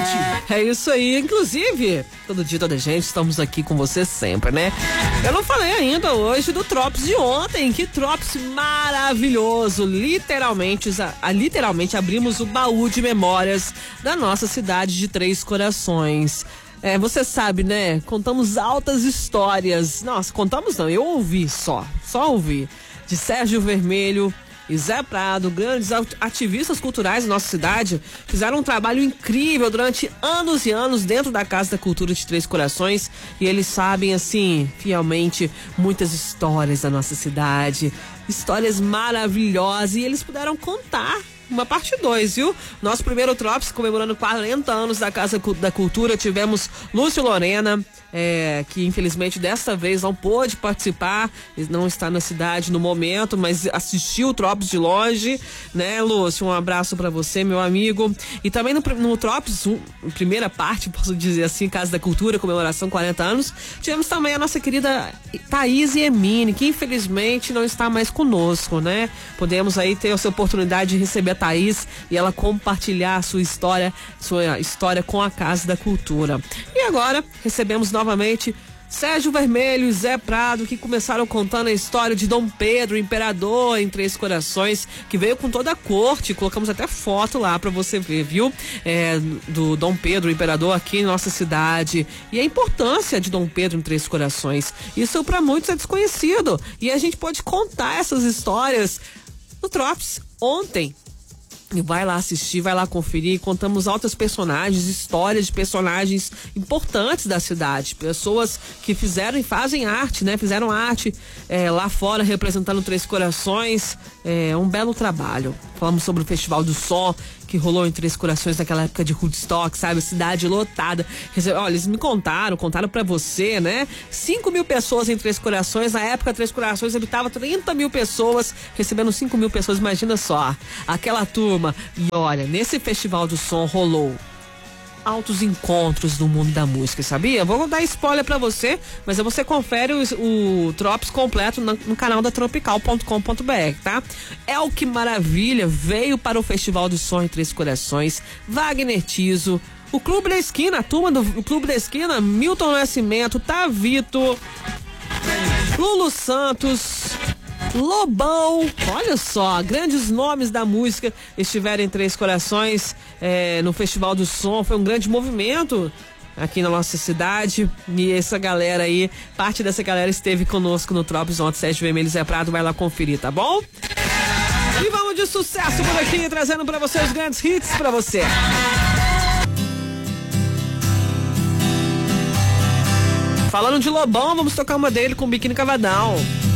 É isso aí, inclusive, todo dia, toda gente, estamos aqui com você sempre, né? Eu não falei ainda hoje do Trops de ontem, que Trops maravilhoso, literalmente abrimos o baú de memórias da nossa cidade de Três Corações. Você sabe, né? Contamos altas histórias. Nossa, contamos não, eu ouvi só ouvi. De Sérgio Vermelho e Zé Prado, grandes ativistas culturais da nossa cidade, fizeram um trabalho incrível durante anos e anos dentro da Casa da Cultura de Três Corações, e eles sabem, assim, fielmente, muitas histórias da nossa cidade, histórias maravilhosas, e eles puderam contar uma parte 2, viu? Nosso primeiro Trops, comemorando 40 anos da Casa da Cultura, tivemos Lúcio Lorena, que infelizmente desta vez não pôde participar, não está na cidade no momento, mas assistiu o Trops de longe, né, Lúcio? Um abraço pra você, meu amigo. E também no Trops, primeira parte, posso dizer assim, Casa da Cultura, comemoração 40 anos, tivemos também a nossa querida Thaís Emine, que infelizmente não está mais conosco, né? Podemos aí ter essa oportunidade de receber a Thaís e ela compartilhar sua história com a Casa da Cultura. E agora recebemos novamente Sérgio Vermelho e Zé Prado, que começaram contando a história de Dom Pedro, imperador em Três Corações, que veio com toda a corte. Colocamos até foto lá pra você ver, viu? Do Dom Pedro, imperador, aqui em nossa cidade. E a importância de Dom Pedro em Três Corações. Isso pra muitos é desconhecido. E a gente pode contar essas histórias no Trops ontem. E vai lá assistir, vai lá conferir. Contamos altas personagens, histórias de personagens importantes da cidade. Pessoas que fizeram e fazem arte, né? Fizeram arte lá fora, representando Três Corações. Um belo trabalho. Falamos sobre o Festival do Som, que rolou em Três Corações naquela época de Woodstock, sabe? Cidade lotada. Olha, eles me contaram pra você, né? 5.000 pessoas em Três Corações. Na época, Três Corações habitava 30.000 pessoas, recebendo 5.000 pessoas. Imagina só, aquela turma. E olha, nesse Festival do Som rolou altos encontros do mundo da música, sabia? Vou dar spoiler pra você, mas você confere o Trops completo no canal da tropical.com.br, tá? Que Maravilha veio para o Festival do Som em Três Corações, Wagner Tiso, o Clube da Esquina, a turma do Clube da Esquina, Milton Nascimento, Tavito, Lulu Santos, Lobão, olha só, grandes nomes da música estiveram em Três Corações no Festival do Som. Foi um grande movimento aqui na nossa cidade, e essa galera aí, parte dessa galera esteve conosco no Trops ontem. Sérgio Vermelho e Zé Prado, vai lá conferir, tá bom? E vamos de sucesso por aqui, trazendo pra você os grandes hits pra você. Falando de Lobão, vamos tocar uma dele com Biquíni Cavadão.